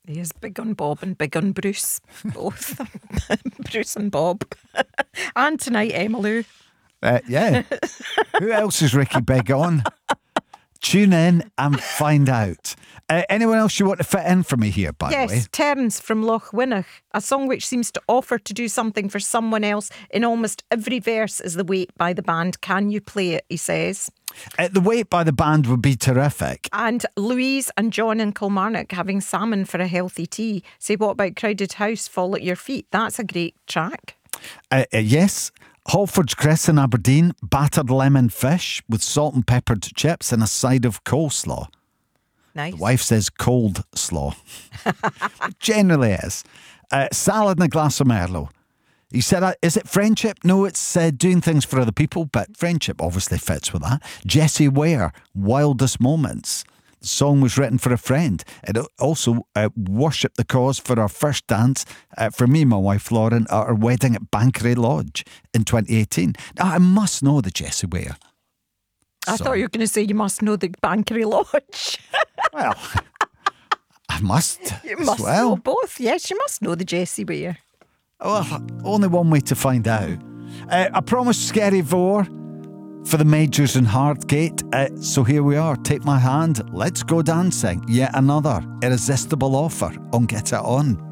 He is big on Bob and big on Bruce. Both. Bruce and Bob. And tonight, Emmylou. Yeah. Who else is Ricky big on? Tune in and find out. Anyone else you want to fit in for me here, by the way? Yes, Terence from Loch Winnoch. A song which seems to offer to do something for someone else in almost every verse is The Wait by the band. Can you play it, he says. The Wait by the band would be terrific. And Louise and John in Kilmarnock, having salmon for a healthy tea, say, what about Crowded House, Fall at Your Feet? That's a great track. Yes. Halford's Chris in Aberdeen, battered lemon fish with salt and peppered chips and a side of coleslaw. Nice. The wife says cold slaw. Generally is. Salad and a glass of Merlot. He said, is it friendship? No, it's doing things for other people, but friendship obviously fits with that. Jessie Ware, Wildest Moments. The song was written for a friend. It also worshipped the cause for our first dance for me and my wife Lauren at our wedding at Bankery Lodge in 2018. Now, I must know the Jessie Ware. I thought you were going to say you must know the Bankery Lodge. Well, I must. You must know both. Yes, you must know the Jessie Ware. Well, only one way to find out. I promised Scary Vore for the Majors in Hardgate. So here we are. Take my hand. Let's go dancing. Yet another irresistible offer on Get It On.